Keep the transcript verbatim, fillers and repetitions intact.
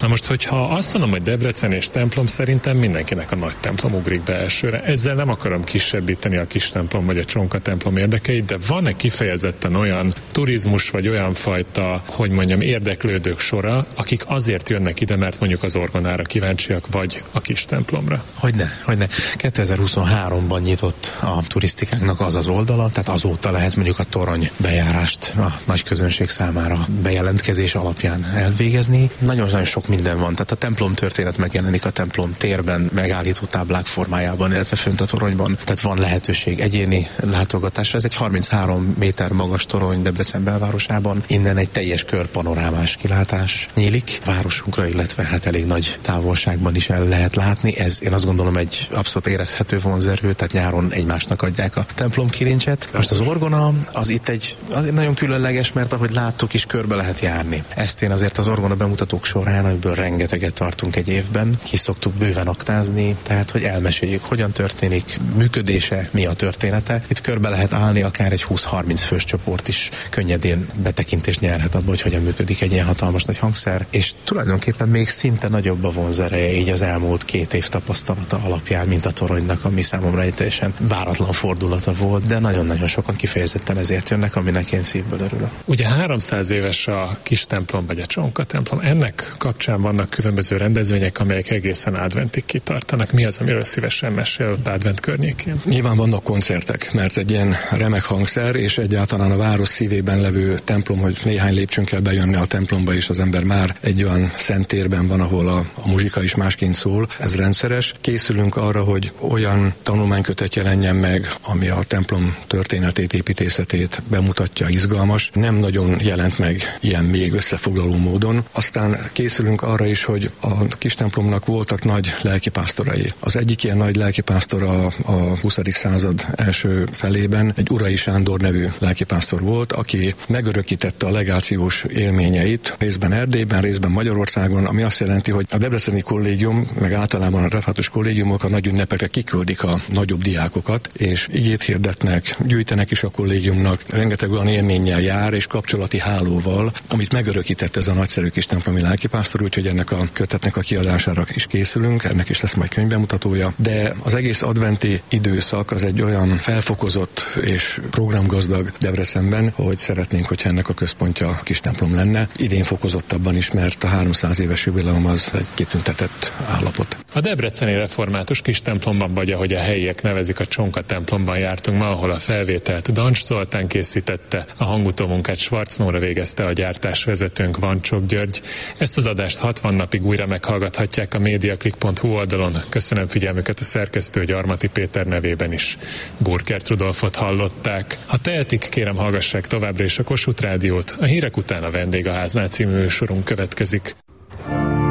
Na most, hogyha azt mondom, hogy Debrecen és templom, szerintem mindenkinek a nagy templom ugrik be elsőre. Ezzel nem akarom kisebbíteni a kis templom vagy a csonka templom érdekeit, de van-e kifejezetten olyan turizmus vagy olyan fajta, hogy mondjam, érdeklődők sora, akik azért jönnek ide, mert mondjuk az orgonára kíváncsiak, vagy a kis templomra? Hogyne, hogyne. kétezer-huszonháromban nyitott a turisztikáknak az az oldala, tehát azóta lehet mondjuk a torony bejárást a nagy közönség számára bejelentkezés alapján elvégezni. Nagyon-nagyon sok minden van, tehát a templom történet megjelenik a templom térben, megállító táblák formájában, illetve fönt a toronyban, tehát van lehetőség egyéni látogatásra. Ez egy harminchárom méter magas torony Debrecen belvárosában, innen egy teljes körpanorámás kilátás nyílik városunkra, illetve hát elég nagy távolságban is el lehet látni. Ez én azt gondolom egy abszolút érezhető vonzerő, tehát nyáron egymásnak adják a templom kilincset. Most az orgona az itt egy azért nagyon különleges, mert ahogy láttuk is körbe lehet járni. Ezt én azért az orgona bemutatók során, amiből rengeteget tartunk egy évben, ki szoktuk bőven aktázni, tehát hogy elmeséljük, hogyan történik, működése, mi a története. Itt körbe lehet állni, akár egy húsz-harminc fős csoport is könnyedén betekintést nyerhet abba, hogy hogyan működik egy ilyen hatalmas nagy hangszer, és tulajdonképpen még szinte nagyobb a vonzereje így az elmúlt két év tapasztalata alapján, mint a toronynak, ami számomra egy teljesen váratlan fordulata volt, de nagyon-nagyon sokan kifejezetten ezért jönnek, aminek én szívből örülök. Ugye háromszáz éves a kis templom vagy a csonka templom, ennek kapcsán vannak különböző rendezvények, amelyek egészen adventig kitartanak. Mi az, amiről szívesen mesél ott advent környékén? Nyilván vannak koncertek, mert egy ilyen remek hangszer, és egyáltalán a város szívében levő templom, hogy néhány lépcsőn kell bejönni a templomba, és az ember már egy olyan szent térben van, ahol a, a muzsika is másként szól. Ez rendszeres. Készülünk arra, hogy olyan tanulmánykötet jelenjen meg, ami a templom történetét, építészetét bemutatja, izgalmas. Nem nagyon jelent meg ilyen még összefoglaló módon. Aztán készülünk arra is, hogy a kis templomnak voltak nagy lelkipásztorai. Az egyik ilyen nagy lelkipásztor a, a huszadik század első felében egy Urai Sándor nevű lelkipásztor volt, aki megörökítette a legációs élményeit részben Erdélyben, részben Magyarországon, ami azt jelenti, hogy a debreceni kollégium, meg általában a református kollégiumok a nagy ünnepekre kiküldik a nagyobb diákokat, és igét hirdetnek, gyűjtenek is a kollégiumnak, rengeteg olyan élménnyel jár, és kapcsolati hálóval, amit megörökített ez a nagyszerű kis templomi lelkipásztor, úgyhogy ennek a kötetnek a kiadására is készülünk, ennek is lesz majd könyvbemutatója, de az egész adventi időszak az egy olyan felfokozott és programgazdag Debrecenben, hogy szeretnénk, hogyha ennek a központja a kis templom lenne. Idén fokozottabban is, mert a háromszáz éves jubileum az egy kitüntetett állapot. A debreceni református kis templomban, vagy ahogy a helyiek nevezik, a csonka templomban jártunk ma, ahol a felvételt Dancs Zoltán készítette, a hangutómunkát Schwarz Nóra végezte, a gyártásvezetőnk Vancsok György. Ezt az adást hatvan napig újra meghallgathatják a mediaclick pont hu oldalon. Köszönöm figyelmüket a szerkesztő Gyarmati Péter nevében is. Burkert Rudolfot hallották. Ha tehetik, kérem hallgassák továbbra is a Kossuth Rádiót. A hírek után a Vendégháznál című műsorunk következik.